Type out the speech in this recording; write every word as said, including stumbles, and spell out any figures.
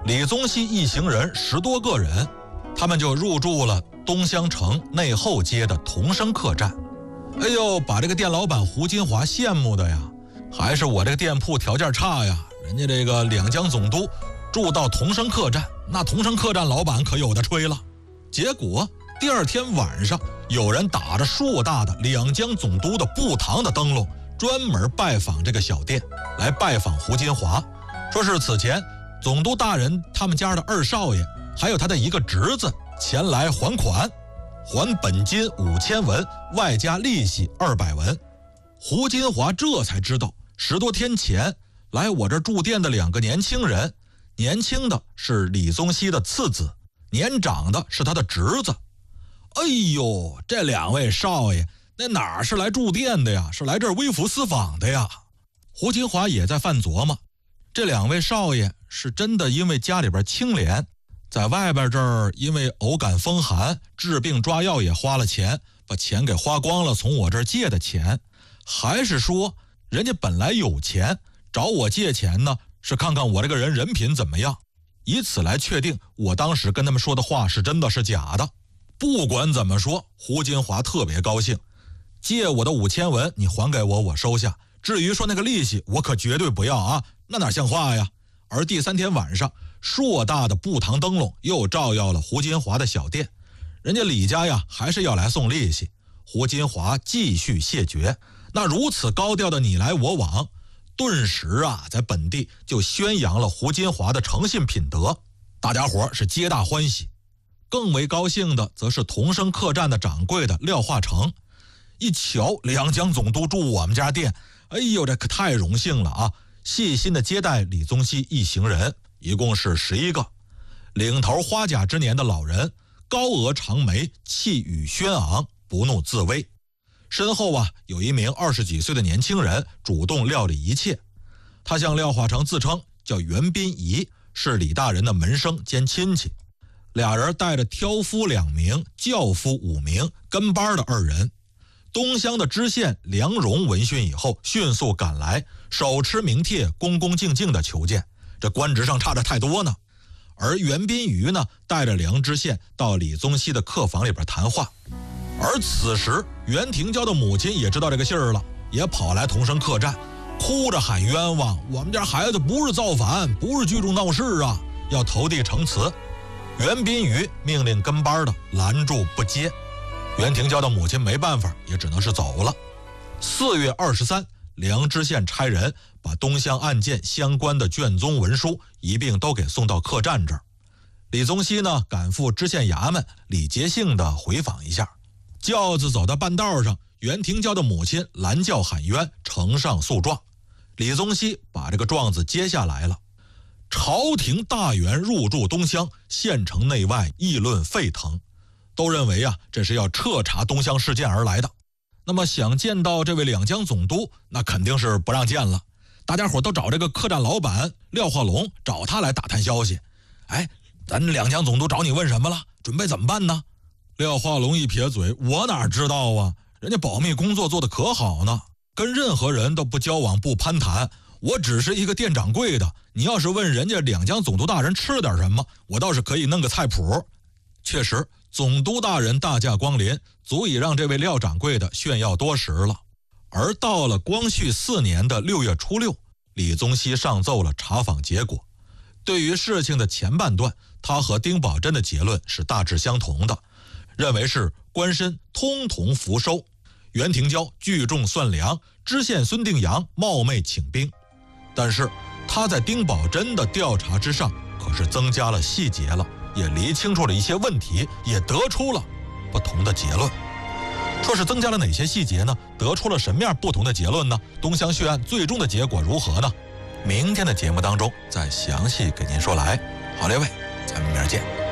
李宗熙一行人十多个人，他们就入住了东乡城内后街的同生客栈。哎呦，把这个店老板胡金华羡慕的呀，还是我这个店铺条件差呀，人家这个两江总督住到同生客栈，那同生客栈老板可有的吹了。结果第二天晚上，有人打着硕大的两江总督的布堂的灯笼，专门拜访这个小店，来拜访胡金华，说是此前总督大人他们家的二少爷还有他的一个侄子前来还款，还本金五千文，外加利息二百文。胡金华这才知道，十多天前来我这住店的两个年轻人，年轻的是李宗熙的次子，年长的是他的侄子。哎呦，这两位少爷那哪是来住店的呀，是来这儿微服私访的呀。胡金华也在犯琢磨，这两位少爷是真的因为家里边清廉，在外边这儿因为偶感风寒治病抓药也花了钱，把钱给花光了，从我这儿借的钱，还是说人家本来有钱找我借钱呢，是看看我这个人人品怎么样，以此来确定我当时跟他们说的话是真的是假的。不管怎么说，胡金华特别高兴，借我的五千文你还给我，我收下，至于说那个利息我可绝对不要啊，那哪像话呀。而第三天晚上，硕大的布堂灯笼又照耀了胡金华的小店，人家李家呀还是要来送利息，胡金华继续谢绝。那如此高调的你来我往，顿时啊在本地就宣扬了胡金华的诚信品德，大家伙是皆大欢喜。更为高兴的则是同生客栈的掌柜的廖化成，一瞧两江总督住我们家店，哎呦这可太荣幸了啊，细心的接待李宗熙一行人，一共是十一个。领头花甲之年的老人，高额长眉，气宇轩昂，不怒自威。身后啊有一名二十几岁的年轻人主动料理一切，他向廖化成自称叫袁彬仪，是李大人的门生兼亲戚。俩人带着挑夫两名，轿夫五名，跟班的二人。东乡的知县梁荣闻讯以后迅速赶来，手持名帖，恭恭敬敬的求见，这官职上差着太多呢。而袁彬瑜呢，带着梁知县到李宗熙的客房里边谈话。而此时袁廷蛟的母亲也知道这个信儿了，也跑来同生客栈，哭着喊冤枉，我们家孩子不是造反，不是聚众闹事啊，要投递呈辞。袁彬瑜命令跟班的拦住不接，袁廷蛟的母亲没办法，也只能是走了。四月二十三，梁知县差人把东乡案件相关的卷宗文书一并都给送到客栈这儿。李宗熙呢，赶赴知县衙门，礼节性的回访一下。轿子走到半道上，袁廷蛟的母亲拦轿喊冤，呈上诉状。李宗熙把这个状子接下来了。朝廷大员入驻东乡，县城内外议论沸腾，都认为啊这是要彻查东乡事件而来的。那么想见到这位两江总督，那肯定是不让见了。大家伙都找这个客栈老板廖化龙，找他来打探消息。哎，咱两江总督找你问什么了？准备怎么办呢？廖化龙一撇嘴，我哪知道啊，人家保密工作做得可好呢，跟任何人都不交往不攀谈，我只是一个店掌柜的，你要是问人家两江总督大人吃点什么，我倒是可以弄个菜谱。确实总督大人大驾光临，足以让这位廖掌柜的炫耀多时了。而到了光绪四年的六月初六，李宗熙上奏了查访结果。对于事情的前半段，他和丁宝桢的结论是大致相同的，认为是官绅通同伏收，袁廷蛟聚众算粮，知县孙定阳冒昧请兵。但是他在丁宝桢的调查之上可是增加了细节了，也厘清楚了一些问题，也得出了不同的结论。说是增加了哪些细节呢？得出了什么样不同的结论呢？东乡血案最终的结果如何呢？明天的节目当中再详细给您说来。好，列位，咱们明儿见。